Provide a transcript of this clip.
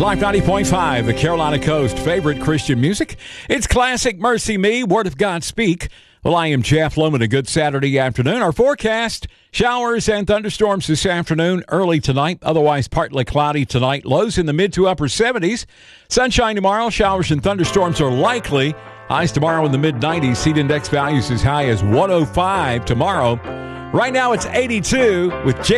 Life 90.5, the Carolina Coast favorite Christian music. It's classic Mercy Me, Word of God Speak. Well, I am Jeff Loman. A good Saturday afternoon. Our forecast, showers and thunderstorms this afternoon, early tonight. Otherwise, partly cloudy tonight. Lows in the mid to upper 70s. Sunshine tomorrow. Showers and thunderstorms are likely. Highs tomorrow in the mid-90s. Heat index values as high as 105 tomorrow. Right now, it's 82 with